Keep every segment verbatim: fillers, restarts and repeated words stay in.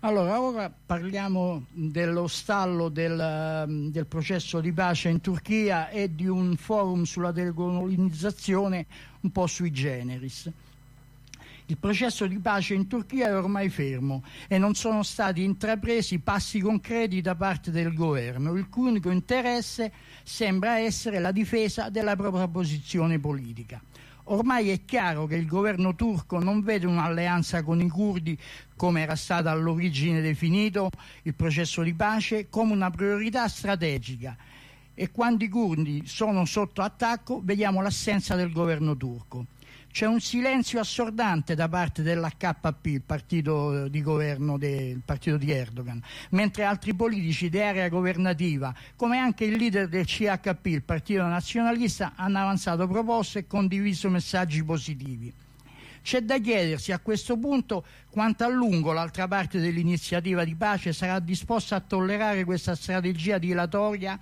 Allora, ora parliamo dello stallo del, del processo di pace in Turchia e di un forum sulla decolonizzazione un po' sui generis. Il processo di pace in Turchia è ormai fermo e non sono stati intrapresi passi concreti da parte del governo, il cui unico interesse sembra essere la difesa della propria posizione politica. Ormai è chiaro che il governo turco non vede un'alleanza con i curdi, come era stato all'origine definito il processo di pace, come una priorità strategica, e quando i curdi sono sotto attacco vediamo l'assenza del governo turco. C'è un silenzio assordante da parte dell'H P, il partito di governo del partito di Erdogan, mentre altri politici di area governativa, come anche il leader del C H P, il partito nazionalista, hanno avanzato proposte e condiviso messaggi positivi. C'è da chiedersi a questo punto quanto a lungo l'altra parte dell'iniziativa di pace sarà disposta a tollerare questa strategia dilatoria.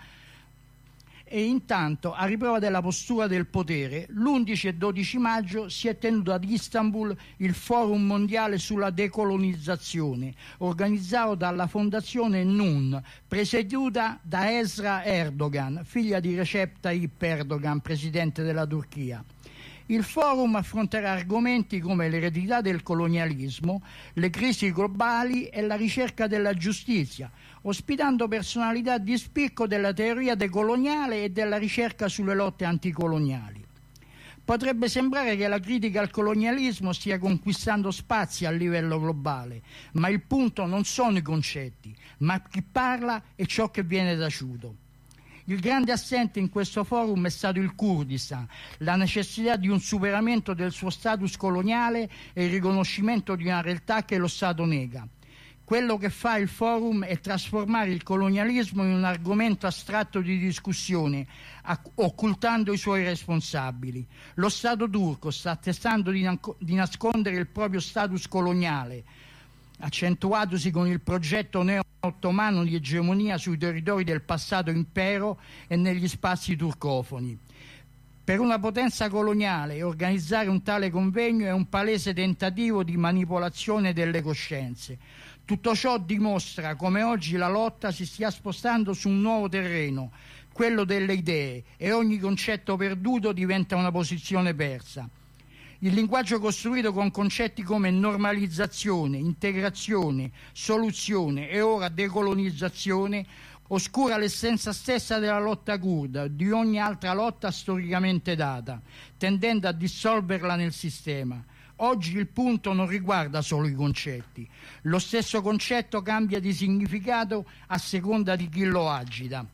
E intanto, a riprova della postura del potere, l'undici e dodici maggio si è tenuto ad Istanbul il Forum Mondiale sulla Decolonizzazione, organizzato dalla Fondazione Nun, presieduta da Esra Erdogan, figlia di Recep Tayyip Erdogan, presidente della Turchia. Il forum affronterà argomenti come l'eredità del colonialismo, le crisi globali e la ricerca della giustizia, ospitando personalità di spicco della teoria decoloniale e della ricerca sulle lotte anticoloniali. Potrebbe sembrare che la critica al colonialismo stia conquistando spazi a livello globale, ma il punto non sono i concetti, ma chi parla e ciò che viene taciuto. Il grande assente in questo forum è stato il Kurdistan, la necessità di un superamento del suo status coloniale e il riconoscimento di una realtà che lo Stato nega. Quello che fa il forum è trasformare il colonialismo in un argomento astratto di discussione, occultando i suoi responsabili. Lo Stato turco sta tentando di, di nascondere il proprio status coloniale, accentuatosi con il progetto neo-ottomano di egemonia sui territori del passato impero e negli spazi turcofoni. Per una potenza coloniale organizzare un tale convegno è un palese tentativo di manipolazione delle coscienze. Tutto ciò dimostra come oggi la lotta si stia spostando su un nuovo terreno, quello delle idee, e ogni concetto perduto diventa una posizione persa. Il linguaggio costruito con concetti come normalizzazione, integrazione, soluzione e ora decolonizzazione oscura l'essenza stessa della lotta curda, di ogni altra lotta storicamente data, tendendo a dissolverla nel sistema. Oggi il punto non riguarda solo i concetti. Lo stesso concetto cambia di significato a seconda di chi lo agita.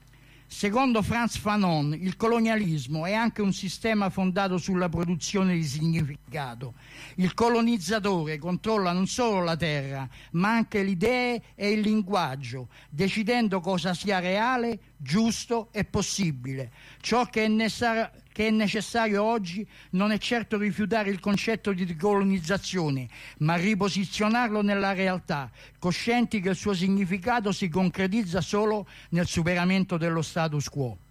Secondo Frantz Fanon, il colonialismo è anche un sistema fondato sulla produzione di significato. Il colonizzatore controlla non solo la terra, ma anche le idee e il linguaggio, decidendo cosa sia reale, giusto e possibile. Ciò che è necessario che è necessario oggi non è certo rifiutare il concetto di decolonizzazione, ma riposizionarlo nella realtà, coscienti che il suo significato si concretizza solo nel superamento dello status quo.